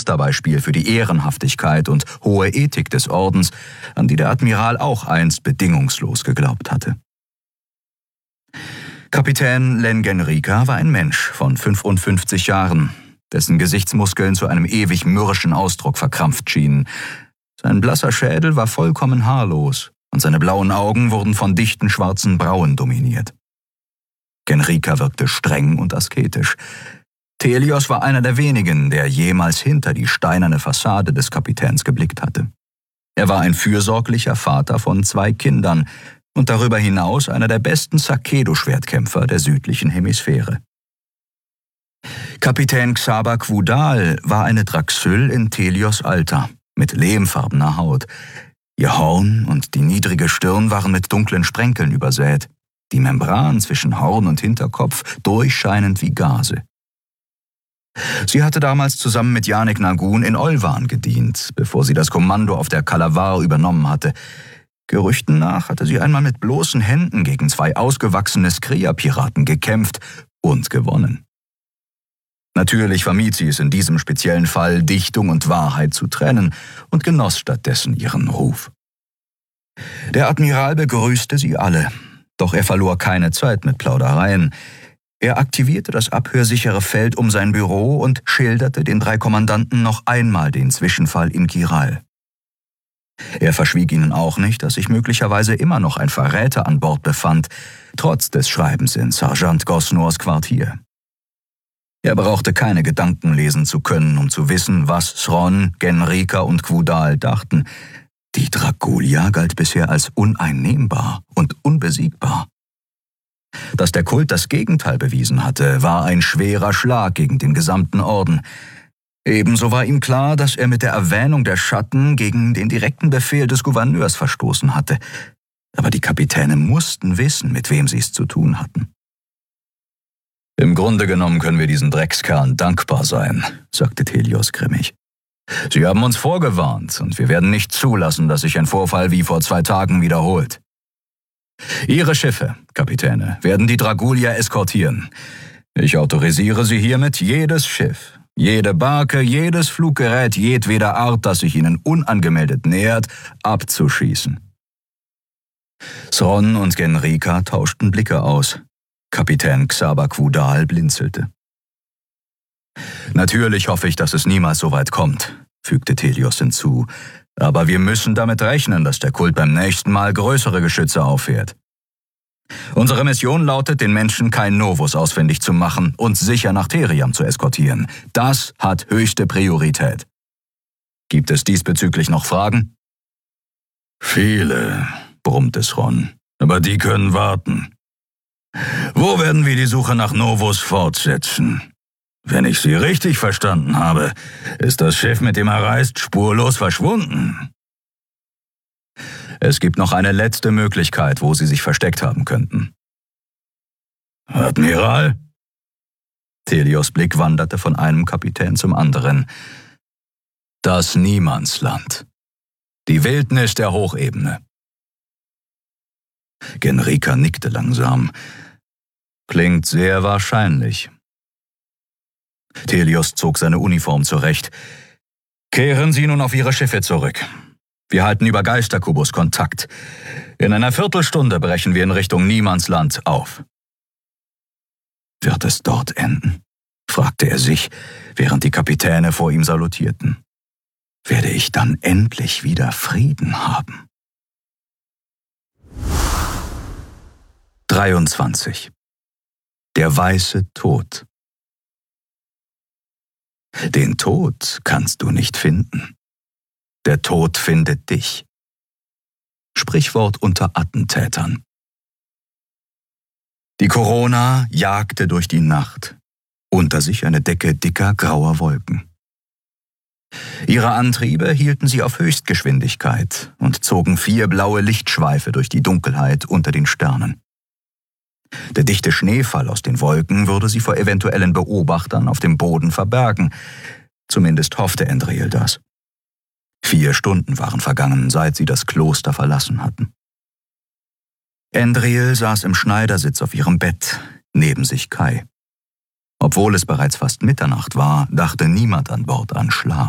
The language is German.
Musterbeispiel für die Ehrenhaftigkeit und hohe Ethik des Ordens, an die der Admiral auch einst bedingungslos geglaubt hatte. Kapitän Lengenrica war ein Mensch von 55 Jahren, dessen Gesichtsmuskeln zu einem ewig mürrischen Ausdruck verkrampft schienen. Sein blasser Schädel war vollkommen haarlos und seine blauen Augen wurden von dichten schwarzen Brauen dominiert. Genrica wirkte streng und asketisch. Thelios war einer der wenigen, der jemals hinter die steinerne Fassade des Kapitäns geblickt hatte. Er war ein fürsorglicher Vater von 2 Kindern und darüber hinaus einer der besten Sakedo-Schwertkämpfer der südlichen Hemisphäre. Kapitän Xaba Quudal war eine Draxyl in Thelios Alter, mit lehmfarbener Haut. Ihr Horn und die niedrige Stirn waren mit dunklen Sprenkeln übersät, die Membran zwischen Horn und Hinterkopf durchscheinend wie Gaze. Sie hatte damals zusammen mit Janek Nagun in Olvan gedient, bevor sie das Kommando auf der Kalavar übernommen hatte. Gerüchten nach hatte sie einmal mit bloßen Händen gegen 2 ausgewachsene Skria-Piraten gekämpft und gewonnen. Natürlich vermied sie es in diesem speziellen Fall, Dichtung und Wahrheit zu trennen und genoss stattdessen ihren Ruf. Der Admiral begrüßte sie alle, doch er verlor keine Zeit mit Plaudereien. Er aktivierte das abhörsichere Feld um sein Büro und schilderte den 3 Kommandanten noch einmal den Zwischenfall in Giral. Er verschwieg ihnen auch nicht, dass sich möglicherweise immer noch ein Verräter an Bord befand, trotz des Schreibens in Sergeant Gosnors Quartier. Er brauchte keine Gedanken lesen zu können, um zu wissen, was Sron, Genrica und Quudal dachten. Die Draculia galt bisher als uneinnehmbar und unbesiegbar. Dass der Kult das Gegenteil bewiesen hatte, war ein schwerer Schlag gegen den gesamten Orden. Ebenso war ihm klar, dass er mit der Erwähnung der Schatten gegen den direkten Befehl des Gouverneurs verstoßen hatte. Aber die Kapitäne mussten wissen, mit wem sie es zu tun hatten. »Im Grunde genommen können wir diesen Dreckskerlen dankbar sein«, sagte Thelios grimmig. »Sie haben uns vorgewarnt und wir werden nicht zulassen, dass sich ein Vorfall wie vor 2 Tagen wiederholt. Ihre Schiffe, Kapitäne, werden die Draculia eskortieren. Ich autorisiere Sie hiermit, jedes Schiff, jede Barke, jedes Fluggerät jedweder Art, das sich Ihnen unangemeldet nähert, abzuschießen.« Sron und Genrica tauschten Blicke aus. Kapitän Xaba Quudal blinzelte. »Natürlich hoffe ich, dass es niemals so weit kommt«, fügte Thelios hinzu. »Aber wir müssen damit rechnen, dass der Kult beim nächsten Mal größere Geschütze auffährt. Unsere Mission lautet, den Menschen kein Novus ausfindig zu machen und sicher nach Theriam zu eskortieren. Das hat höchste Priorität. Gibt es diesbezüglich noch Fragen?« »Viele«, brummte Sron, »aber die können warten. Wo werden wir die Suche nach Novus fortsetzen? Wenn ich Sie richtig verstanden habe, ist das Schiff, mit dem er reist, spurlos verschwunden.« »Es gibt noch eine letzte Möglichkeit, wo Sie sich versteckt haben könnten.« »Admiral?« Thelios' Blick wanderte von einem Kapitän zum anderen. »Das Niemandsland. Die Wildnis der Hochebene.« Genrica nickte langsam. »Klingt sehr wahrscheinlich.« Thelios zog seine Uniform zurecht. »Kehren Sie nun auf Ihre Schiffe zurück. Wir halten über Geisterkubus Kontakt. In einer Viertelstunde brechen wir in Richtung Niemandsland auf.« »Wird es dort enden?«, fragte er sich, während die Kapitäne vor ihm salutierten. »Werde ich dann endlich wieder Frieden haben?« 23. Der weiße Tod. Den Tod kannst du nicht finden. Der Tod findet dich. Sprichwort unter Attentätern. Die Corona jagte durch die Nacht, unter sich eine Decke dicker grauer Wolken. Ihre Antriebe hielten sie auf Höchstgeschwindigkeit und zogen 4 blaue Lichtschweife durch die Dunkelheit unter den Sternen. Der dichte Schneefall aus den Wolken würde sie vor eventuellen Beobachtern auf dem Boden verbergen. Zumindest hoffte Endril das. 4 Stunden waren vergangen, seit sie das Kloster verlassen hatten. Endril saß im Schneidersitz auf ihrem Bett, neben sich Kai. Obwohl es bereits fast Mitternacht war, dachte niemand an Bord an Schlaf.